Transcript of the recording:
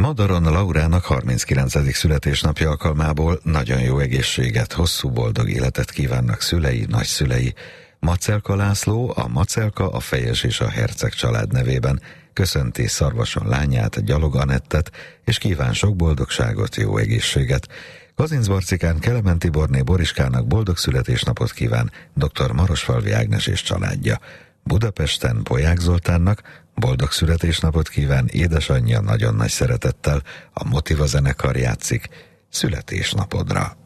Madaron Laurának 39. születésnapja alkalmából nagyon jó egészséget, hosszú boldog életet kívánnak szülei, nagyszülei. Macelka László, a Macelka, a Fejes és a Herceg család nevében köszönti Szarvason lányát, Gyalog Anettet, és kíván sok boldogságot, jó egészséget. Kazincbarcikán Kelemen Tiborné Boriskának boldog születésnapot kíván dr. Marosfalvi Ágnes és családja. Budapesten Poják Zoltánnak boldog születésnapot kíván édesanyja nagyon nagy szeretettel, a Motiva zenekar játszik születésnapodra.